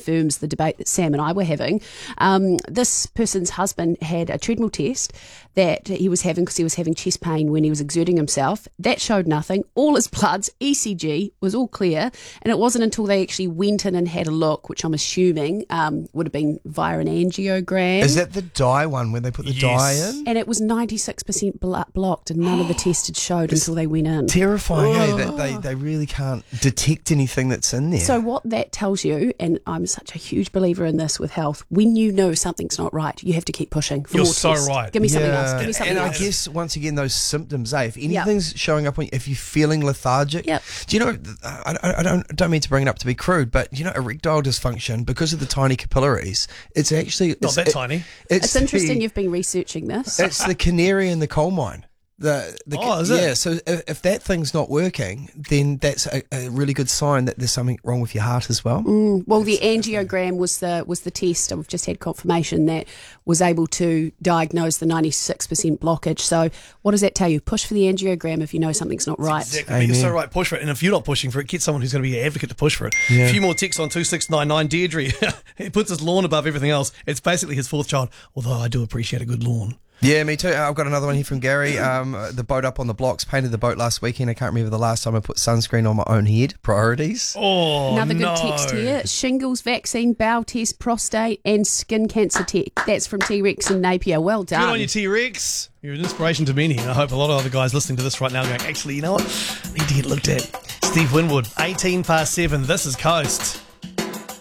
confirms the debate that Sam and I were having. This person's husband had a treadmill test that he was having because he was having chest pain when he was exerting himself. That showed nothing. All his bloods, ECG, was all clear. And it wasn't until they actually went in and had a look, which I'm assuming would have been via an angiogram. Is that the dye one when they put the dye in? And it was 96% blocked, and none of the tests had showed until they went in. Terrifying, that they really can't detect anything that's in there. So what that tells you, and I'm such a huge believer in this with health, when you know something's not right, you have to keep pushing for You're more so tests. right. Give me something else. Give me something and else. I guess, once again, those symptoms, if anything's showing up, if you're feeling lethargic, do you know, I don't mean to bring it up to be crude, but, you know, erectile dysfunction, because of the tiny capillaries, it's actually... Not that tiny. It's interesting you've been researching this. It's the canary in the coal mine. Is it? Yeah, so if that thing's not working, then that's a really good sign that there's something wrong with your heart as well. Well, the angiogram was the test. I've just had confirmation that was able to diagnose the 96% blockage. So what does that tell you? Push for the angiogram if you know something's not right. Exactly. You're so right. Push for it. And if you're not pushing for it, get someone who's going to be an advocate to push for it. Yeah. A few more texts on 2699. Deirdre, he puts his lawn above everything else. It's basically his fourth child, although I do appreciate a good lawn. Yeah, me too. I've got another one here from Gary. The boat up on the blocks, painted the boat last weekend. I can't remember the last time I put sunscreen on my own head. Priorities. Oh, Another good text here. Shingles vaccine, bowel test, prostate and skin cancer test. That's from T-Rex and Napier. Well done. Good on you, T-Rex. You're an inspiration to many. And I hope a lot of other guys listening to this right now going, actually, you know what? I need to get looked at. Steve Winwood, 7:18. This is Coast.